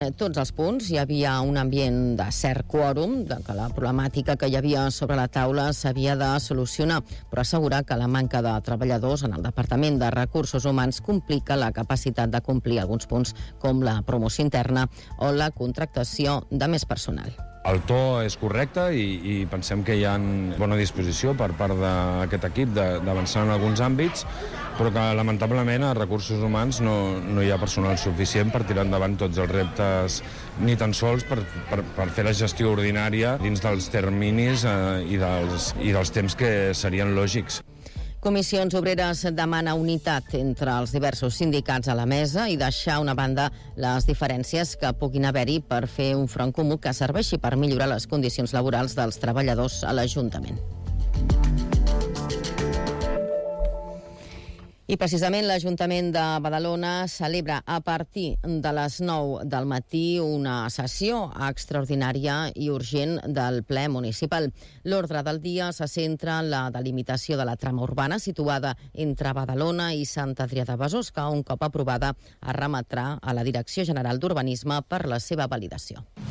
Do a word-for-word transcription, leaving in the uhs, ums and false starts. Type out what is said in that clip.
Tots els punts hi havia un ambient de cert quòrum, de que la problemàtica que hi havia sobre la taula s'havia de solucionar, però assegura que la manca de treballadors en el Departament de Recursos Humans complica la capacitat de complir alguns punts, com la promoció interna o la contractació de més personal. El to és correcte i, i pensem que hi ha bona disposició per part d'aquest equip d'avançar en alguns àmbits, però que lamentablement a Recursos Humans no, no hi ha personal suficient per tirar endavant tots els reptes, ni tan sols per, per, per fer la gestió ordinària dins dels terminis eh, i, dels, i dels temps que serien lògics. Comissions Obreres demana unitat entre els diversos sindicats a la mesa i deixar una banda les diferències que puguin haver-hi per fer un front comú que serveixi per millorar les condicions laborals dels treballadors a l'Ajuntament. I precisament l'Ajuntament de Badalona celebra a partir de les nou del matí una sessió extraordinària i urgent del ple municipal. L'ordre del dia se centra en la delimitació de la trama urbana situada entre Badalona i Sant Adrià de Besòs, que un cop aprovada es remetrà a la Direcció General d'Urbanisme per la seva validació.